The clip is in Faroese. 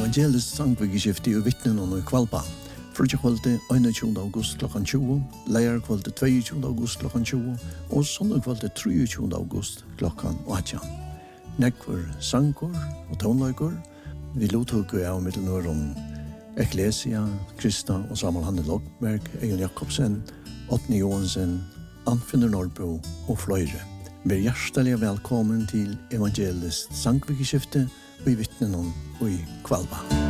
Evangelisk sangvikeskifte og vittnen og i Kvalpa. Frutjekvalde 21. august klokkan 20, leierkvalde 22. august klokkan 20 og søndagkvalde 23. august klokkan 18. Nekvar sanger og tonlager. Vi lottok av Middelnøren Eklesia, Krista og Samuel Hanne Lokberg, Egon Jakobsen, Åtne Johansen, Anfinder Norrbo og fløyre. Vær hjertelig velkommen til Evangelisk sangvikeskifte og i vittnen og i Kvalpa.